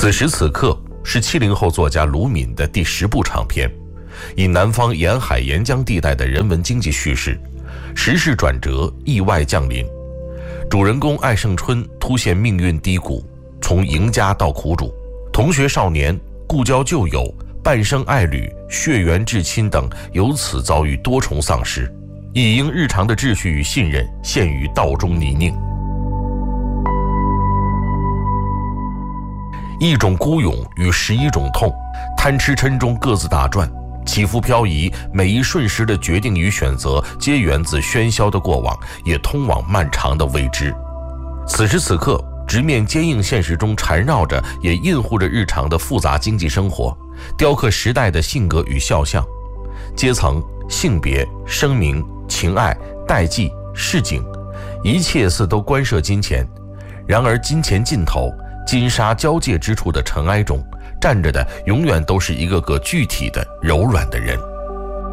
此时此刻是70后作家卢敏的第10部长篇，以南方沿海沿江地带的人文经济叙事，时势转折，意外降临。主人公艾胜春突现命运低谷，从赢家到苦主，同学少年、故交旧友、半生爱侣、血缘至亲等由此遭遇多重丧失，亦因日常的秩序与信任陷于道中泥泞。一种孤勇与11种痛，贪吃嗔中各自打转，起伏漂移，每一瞬时的决定与选择，皆源自喧嚣的过往，也通往漫长的未知。此时此刻，直面坚硬现实中缠绕着，也印护着日常的复杂经济生活，雕刻时代的性格与肖像，阶层、性别、声名、情爱、代际、市井，一切似都关涉金钱。然而金钱尽头，金沙交界之处的尘埃中，站着的永远都是一个个具体的柔软的人。